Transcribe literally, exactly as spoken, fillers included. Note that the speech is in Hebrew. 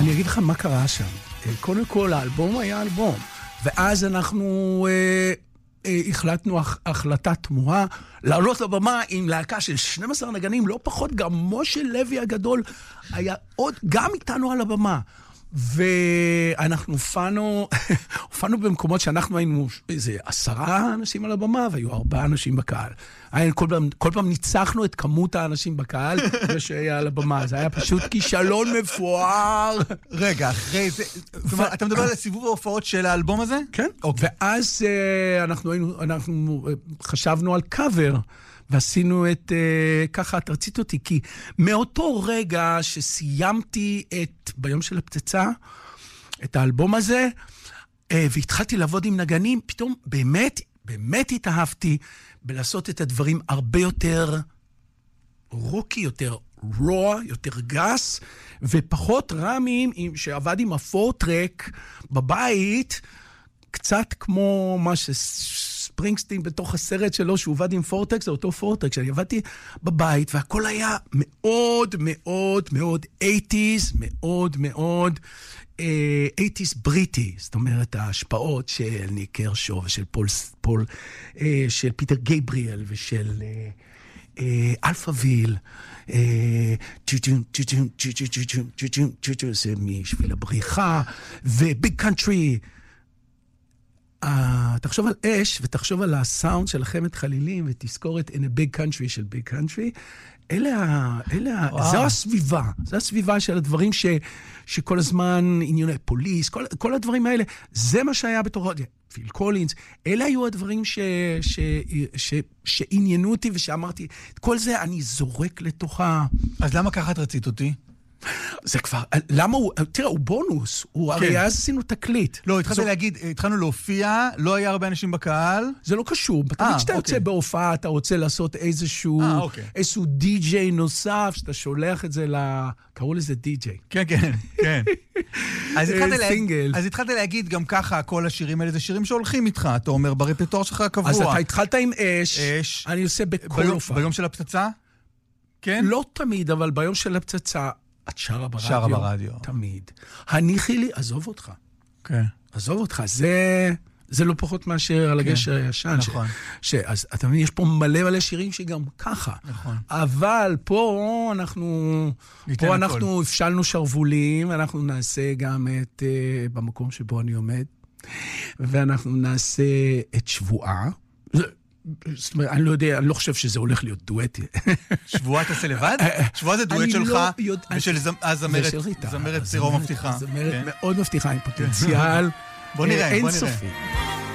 אני אגיד לך מה קרה שם. קודם כל, האלבום היה אלבום, ואז אנחנו אה, אה, החלטנו הח, החלטה תמוהה, לעלות לבמה עם להקה של שנים עשר נגנים, לא פחות, גם משה לוי הגדול היה עוד גם איתנו על הבמה. ואנחנו הופענו, הופענו במקומות שאנחנו היינו איזה עשרה אנשים על הבמה, והיו ארבעה אנשים בקהל. כל פעם, כל פעם ניצחנו את כמות האנשים בקהל, שהיה על הבמה. זה היה פשוט כישלון מפואר. רגע, אחרי זה, זאת אומרת, אתה מדבר על סיבוב ההופעות של האלבום הזה? כן. ואז אנחנו היינו, אנחנו חשבנו על קאבר, ועשינו את, uh, ככה, את רצית אותי, כי מאותו רגע שסיימתי את, ביום של הפצצה, את האלבום הזה, uh, והתחלתי לעבוד עם נגנים, פתאום באמת, באמת התאהבתי בלעשות את הדברים הרבה יותר רוקי, יותר רוע, יותר גס, ופחות רמים, שעבד עם הפורטרק בבית, קצת כמו מה ש... ספרינגסטין בתוך הסרט שלו, שהוא עבד עם פורטקס, זה אותו פורטקס, שאני עבדתי בבית, והכל היה מאוד מאוד מאוד שמונים, מאוד מאוד שמונים בריטי, זאת אומרת, ההשפעות של ניק קרשו, ושל פול, פול, של פיטר גייבריאל, ושל אלפה ויל, זה משביל הבריחה, וביג קאנטרי, Uh, תחשוב על אש, ותחשוב על הסאונד של החמת חלילים, ותזכור את In a Big Country של Big Country. אלה, אלה, זו הסביבה, זו הסביבה של הדברים ש, שכל הזמן ענייני פוליס, כל, כל הדברים האלה, זה מה שהיה בתור, פיל קולינס, אלה היו הדברים ש, ש, ש, שעניינו אותי, ושאמרתי, את כל זה אני זורק לתוכה. אז למה ככה את רצית אותי? זה כבר, למה הוא, תראה, הוא בונוס, הוא הרי אז עשינו תקליט. לא, התחלתי להגיד, התחלנו להופיע, לא היה הרבה אנשים בקהל. זה לא קשור, תמיד שאתה יוצא בהופעה, אתה רוצה לעשות איזשהו, איזשהו די-ג'יי נוסף, שאתה שולח את זה ל... קראו לזה די-ג'יי. כן, כן, כן. אז התחלתי להגיד גם ככה, כל השירים האלה, זה שירים שהולכים איתך, אתה אומר, ברפטואר שלך הקבוע. אז אתה התחלת עם אש, אני עושה בכל הופעה. ביום של הפצצה? כן? לא תמיד, אבל ביום של הפצצה, את שרה ברדיו. שרה ברדיו. תמיד. הניחי לי, עזוב אותך. כן. עזוב אותך. זה, זה לא פחות מאשר על הגשר הישן. נכון. ש, אז אתה מבין, יש פה מלא מלא שירים שגם ככה. נכון. אבל פה אנחנו, פה אנחנו הפשלנו שרבולים, אנחנו נעשה גם את, uh, במקום שבו אני עומד, ואנחנו נעשה את שבועה. זאת אומרת, אני לא יודע, אני לא חושב שזה הולך להיות דואט. שבועה תעשה לבד? שבועה זה דואט שלך, ושל זמרת סירו מבטיחה. זמרת מאוד מבטיחה, עם פוטנציאל אינסופי.